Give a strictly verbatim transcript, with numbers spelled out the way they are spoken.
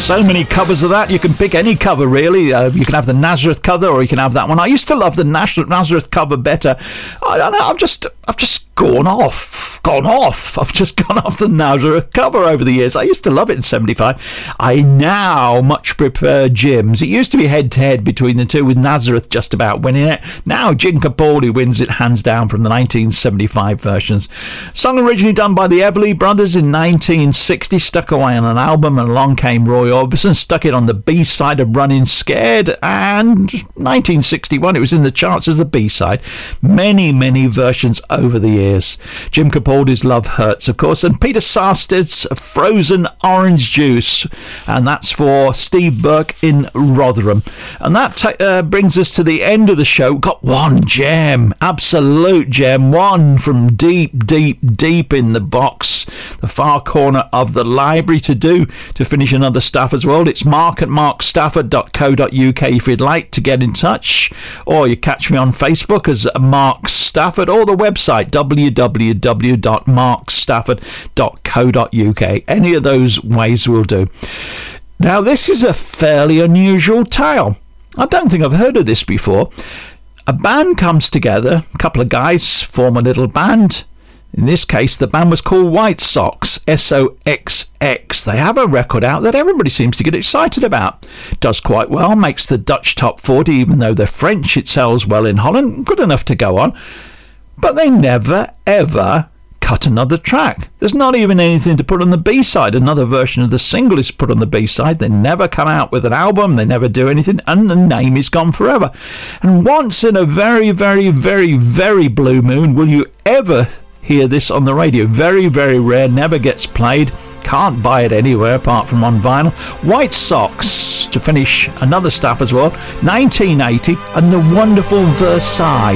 so many covers of that. You can pick any cover, really. Uh, you can have the Nazareth cover, or you can have that one. I used to love the Nazareth cover better. I don't know. I've just, I've just gone off, gone off. I've just gone off the Nazareth cover over the years. I used to love it in seventy-five. I now much prefer Jim's. It used to be head to head between the two, with Nazareth just about winning it. Now Jim Capaldi wins it hands down from the nineteen seventy-five versions. Song originally done by the Everly Brothers in nineteen sixty, stuck away on an album, and along came Roy Orbison, stuck it on the B-side of Running Scared, and nineteen sixty-one it was in the charts as the B-side. Many, many versions over the years. Jim Capaldi's Love Hurts, of course, and Peter Sarsted's Frozen Orange Juice, and that's for Steve Burke in Rotherham. And that t- uh, brings us to the end of the show. Got one gem, absolute gem, one from deep, deep, deep in the box, the far corner of the library to do to finish another Stafford's World. It's mark at mark stafford dot co dot uk if you'd like to get in touch, or you catch me on Facebook as Mark Stafford, or the website w w w dot mark stafford dot co dot uk. Any of those ways will do. Now, this is a fairly unusual tale. I don't think I've heard of this before. A band comes together, a couple of guys form a little band. In this case, the band was called White Sox, S O X X. They have a record out that everybody seems to get excited about. Does quite well, makes the Dutch top forty, even though they're French, it sells well in Holland, good enough to go on. But they never, ever cut another track. There's not even anything to put on the B-side. Another version of the single is put on the B-side. They never come out with an album. They never do anything, and the name is gone forever. And once in a very, very, very, very blue moon will you ever hear this on the radio. Very, very rare, never gets played. Can't buy it anywhere apart from on vinyl. White Sox to finish another Stafford's World, nineteen eighty, and the wonderful Versailles.